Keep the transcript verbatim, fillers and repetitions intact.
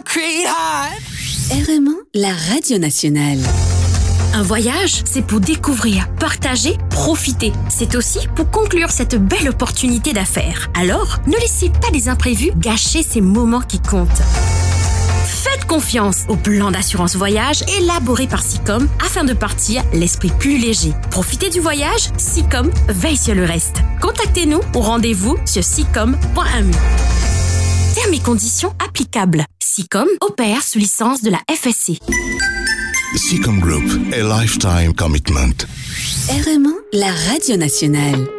concrete heart. R M un, la radio nationale. Un voyage, c'est pour découvrir, partager, profiter. C'est aussi pour conclure cette belle opportunité d'affaires. Alors, ne laissez pas les imprévus gâcher ces moments qui comptent. Faites confiance au plan d'assurance voyage élaboré par Sicom afin de partir l'esprit plus léger. Profitez du voyage, Sicom veille sur le reste. Contactez-nous ou rendez-vous sur sicom point m u. Termes et conditions applicables. Sicom opère sous licence de la F S C. Sicom Group, a lifetime commitment. R M un, la radio nationale.